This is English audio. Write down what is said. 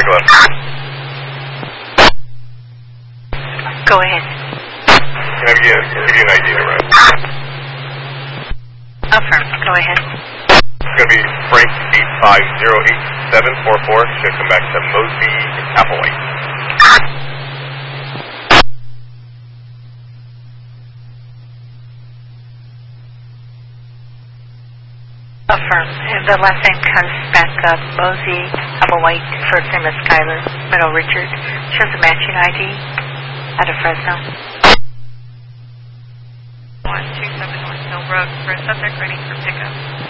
Take left. Go ahead. Can I give you an idea, right? Affirm. Go ahead. It's going to be Frank 8508744. Should come back to Mosby Applewhite. Affirm. And the last name comes back up. Mosey, Applewhite, first name is Skyler, middle Richard. Shows a matching ID out of Fresno. 1271 Hill Road for a subject ready for pickup.